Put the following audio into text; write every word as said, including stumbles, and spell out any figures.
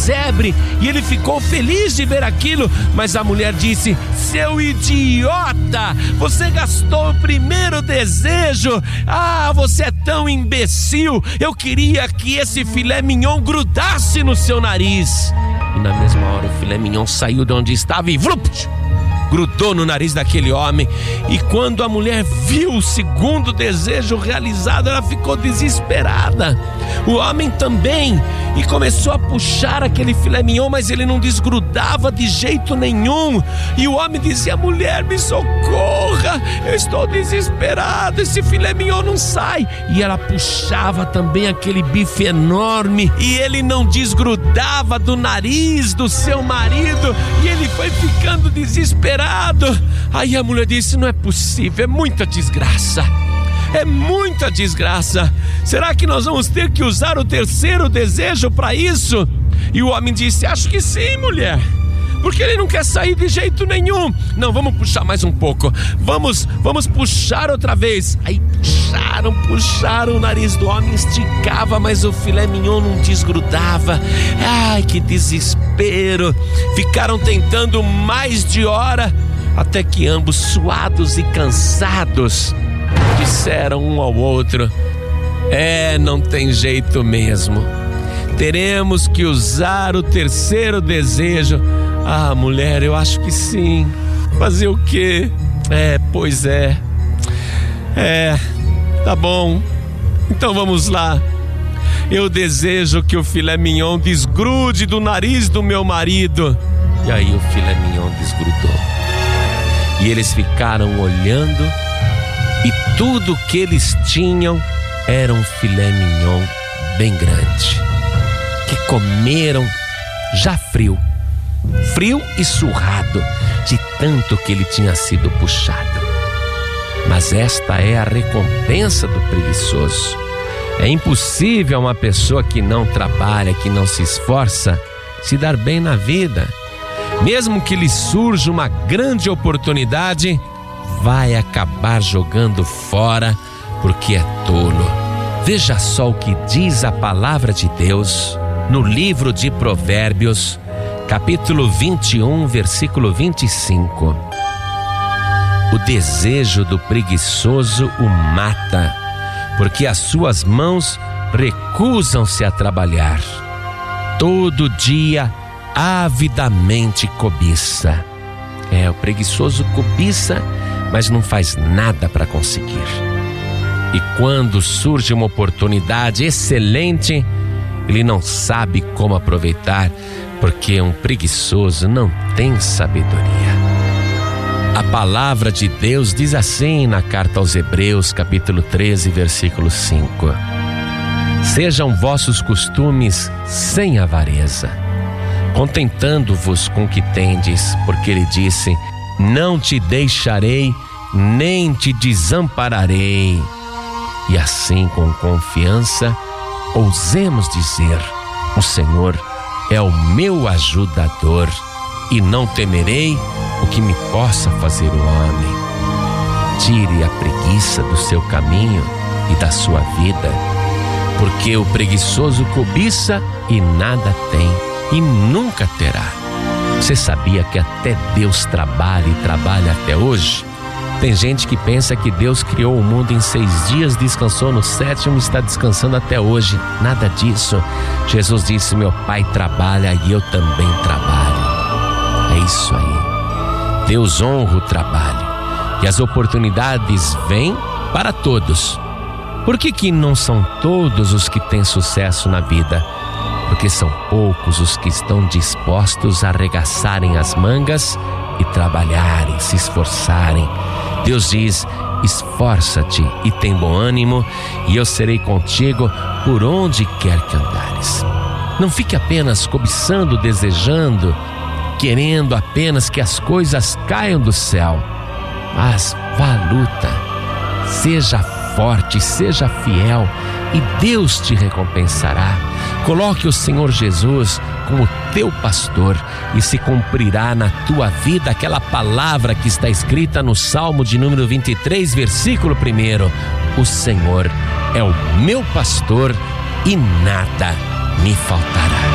casebre e ele ficou feliz de ver aquilo. Mas a mulher disse: seu idiota, você gastou o primeiro desejo. Ah, você é tão imbecil. Eu queria que esse filé mignon grudasse no seu nariz. E na mesma hora o filé mignon saiu de onde estava e vlupt, grudou no nariz daquele homem. E quando a mulher viu o segundo desejo realizado, ela ficou desesperada. O homem também, e começou a puxar aquele filé mignon, mas ele não desgrudava de jeito nenhum. E o homem dizia: mulher, me socorra, eu estou desesperado, esse filé mignon não sai. E ela puxava também aquele bife enorme, e ele não desgrudava do nariz do seu marido, e ele foi ficando desesperado. Aí a mulher disse: não é possível, é muita desgraça. É muita desgraça. Será que nós vamos ter que usar o terceiro desejo para isso? E o homem disse: acho que sim, mulher, porque ele não quer sair de jeito nenhum. Não, vamos puxar mais um pouco. Vamos, vamos puxar outra vez. Aí puxaram, puxaram, o nariz do homem esticava, mas o filé mignon não desgrudava. Ai, que desespero. Ficaram tentando mais de hora, até que ambos, suados e cansados, disseram um ao outro: é, não tem jeito mesmo, teremos que usar o terceiro desejo. Ah, mulher, eu acho que sim. Fazer o quê? É, pois é. É, tá bom. Então vamos lá. Eu desejo que o filé mignon desgrude do nariz do meu marido. E aí o filé mignon desgrudou. E eles ficaram olhando, e tudo que eles tinham era um filé mignon bem grande, que comeram já frio, frio e surrado, de tanto que ele tinha sido puxado. Mas esta é a recompensa do preguiçoso. É impossível uma pessoa que não trabalha, que não se esforça, se dar bem na vida. Mesmo que lhe surja uma grande oportunidade, vai acabar jogando fora, porque é tolo. Veja só o que diz a palavra de Deus no livro de Provérbios, capítulo vinte e um, versículo vinte e cinco. O desejo do preguiçoso o mata, porque as suas mãos recusam-se a trabalhar. Todo dia avidamente cobiça. É, o preguiçoso cobiça, mas não faz nada para conseguir. E quando surge uma oportunidade excelente, ele não sabe como aproveitar, porque um preguiçoso não tem sabedoria. A palavra de Deus diz assim na carta aos Hebreus, capítulo treze, versículo cinco: sejam vossos costumes sem avareza, contentando-vos com o que tendes, porque ele disse: não te deixarei, nem te desampararei. E assim, com confiança, ousemos dizer: o Senhor é o meu ajudador, e não temerei o que me possa fazer o homem. Tire a preguiça do seu caminho e da sua vida, porque o preguiçoso cobiça e nada tem, e nunca terá. Você sabia que até Deus trabalha e trabalha até hoje? Tem gente que pensa que Deus criou o mundo em seis dias, descansou no sétimo e está descansando até hoje. Nada disso. Jesus disse: meu Pai trabalha e eu também trabalho. É isso aí. Deus honra o trabalho, e as oportunidades vêm para todos. Por que que não são todos os que têm sucesso na vida? Porque são poucos os que estão dispostos a arregaçarem as mangas e trabalharem, se esforçarem. Deus diz: esforça-te e tem bom ânimo, e eu serei contigo por onde quer que andares. Não fique apenas cobiçando, desejando, querendo apenas que as coisas caiam do céu, mas vá à luta, seja forte, seja fiel, e Deus te recompensará. Coloque o Senhor Jesus como teu pastor, e se cumprirá na tua vida aquela palavra que está escrita no Salmo de número vinte e três, versículo um: o Senhor é o meu pastor e nada me faltará.